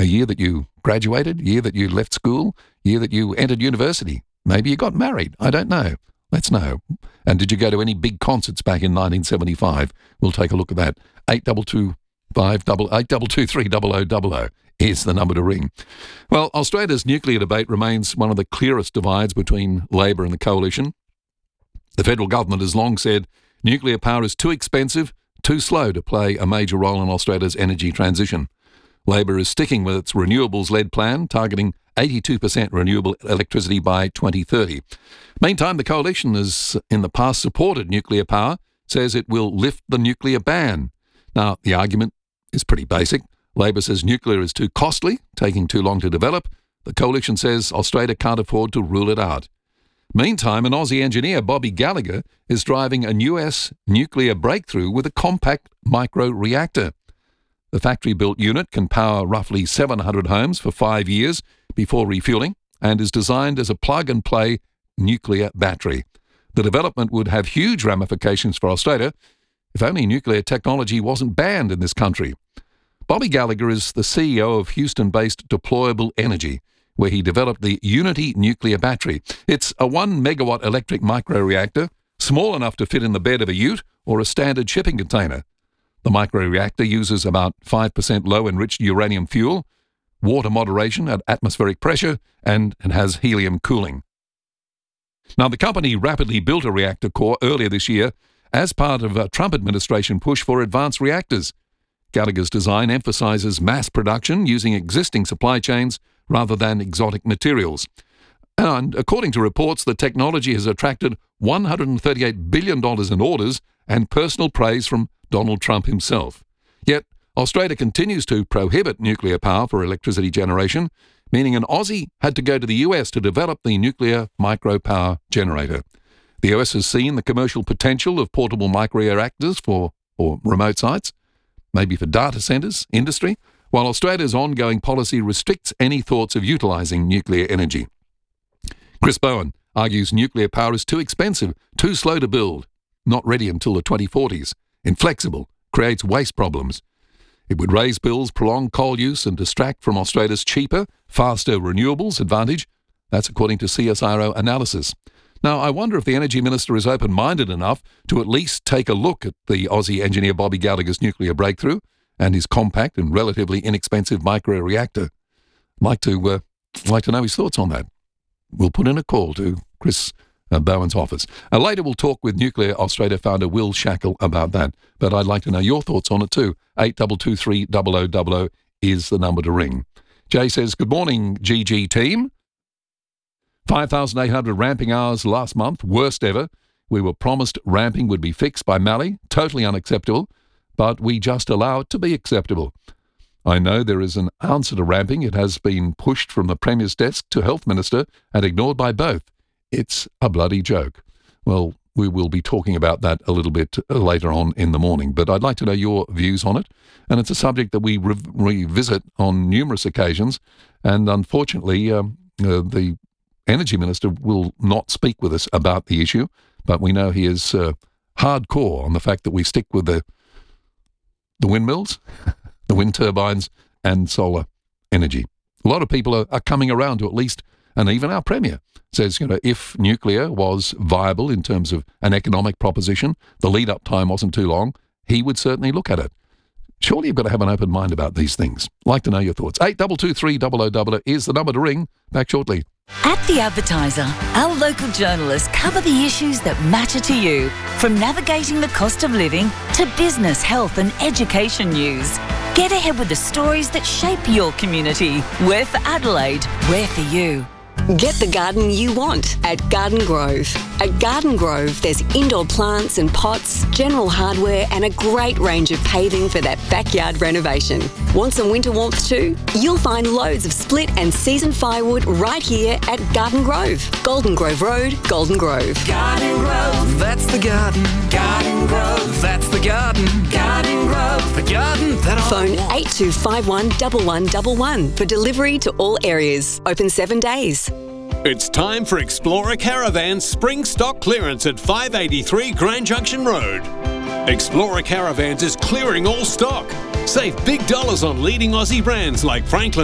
The year that you graduated, year that you left school, year that you entered university. Maybe you got married. I don't know. Let's know. And did you go to any big concerts back in 1975? We'll take a look at that. 8225 is the number to ring. Well, Australia's nuclear debate remains one of the clearest divides between Labor and the Coalition. The federal government has long said nuclear power is too expensive, too slow to play a major role in Australia's energy transition. Labor is sticking with its renewables-led plan, targeting 82% renewable electricity by 2030. Meantime, the Coalition has in the past supported nuclear power, says it will lift the nuclear ban. Now, the argument is pretty basic. Labor says nuclear is too costly, taking too long to develop. The Coalition says Australia can't afford to rule it out. Meantime, an Aussie engineer, Bobby Gallagher, is driving a US nuclear breakthrough with a compact micro-reactor. The factory-built unit can power roughly 700 homes for 5 years before refueling and is designed as a plug-and-play nuclear battery. The development would have huge ramifications for Australia if only nuclear technology wasn't banned in this country. Bobby Gallagher is the CEO of Houston-based Deployable Energy, where he developed the Unity nuclear battery. It's a 1-megawatt electric microreactor, small enough to fit in the bed of a ute or a standard shipping container. The microreactor uses about 5% low-enriched uranium fuel, water moderation at atmospheric pressure, and has helium cooling. Now, the company rapidly built a reactor core earlier this year as part of a Trump administration push for advanced reactors. Gallagher's design emphasises mass production using existing supply chains rather than exotic materials. And according to reports, the technology has attracted $138 billion in orders and personal praise from Donald Trump himself. Yet, Australia continues to prohibit nuclear power for electricity generation, meaning an Aussie had to go to the US to develop the nuclear micro-power generator. The US has seen the commercial potential of portable micro-reactors for remote sites, maybe for data centres, industry, while Australia's ongoing policy restricts any thoughts of utilising nuclear energy. Chris Bowen argues nuclear power is too expensive, too slow to build, not ready until the 2040s, inflexible, creates waste problems. It would raise bills, prolong coal use and distract from Australia's cheaper, faster renewables advantage. That's according to CSIRO analysis. Now, I wonder if the Energy Minister is open-minded enough to at least take a look at the Aussie engineer Bobby Gallagher's nuclear breakthrough and his compact and relatively inexpensive micro-reactor. Like to know his thoughts on that. We'll put in a call to Chris Bowen's office. Later we'll talk with Nuclear Australia founder Will Shackle about that. But I'd like to know your thoughts on it too. 8223 0000 is the number to ring. Jay says, good morning, GG team. 5,800 ramping hours last month, worst ever. We were promised ramping would be fixed by Mallee, totally unacceptable, but we just allow it to be acceptable. I know there is an answer to ramping. It has been pushed from the Premier's desk to Health Minister and ignored by both. It's a bloody joke. Well, we will be talking about that a little bit later on in the morning, but I'd like to know your views on it. And it's a subject that we revisit on numerous occasions, and unfortunately, the Energy Minister will not speak with us about the issue, but we know he is hardcore on the fact that we stick with the windmills, the wind turbines and solar energy. A lot of people are coming around to at least, and even our Premier says, if nuclear was viable in terms of an economic proposition, the lead-up time wasn't too long, he would certainly look at it. Surely you've got to have an open mind about these things. Like to know your thoughts. 8223 0000 is the number to ring. Back shortly. At The Advertiser, our local journalists cover the issues that matter to you, from navigating the cost of living to business, health and education news. Get ahead with the stories that shape your community. We're for Adelaide, we're for you. Get the garden you want at Garden Grove. At Garden Grove, there's indoor plants and pots, general hardware and a great range of paving for that backyard renovation. Want some winter warmth too? You'll find loads of split and season firewood right here at Garden Grove. Golden Grove Road, Golden Grove. Garden Grove, that's the garden. Garden Grove, that's the garden. Garden Grove, the garden that I Phone want. 8251 1111 for delivery to all areas. Open 7 days. It's time for Explorer Caravan's spring stock clearance at 583 Grand Junction Road. Explorer Caravans is clearing all stock. Save big dollars on leading Aussie brands like Franklin,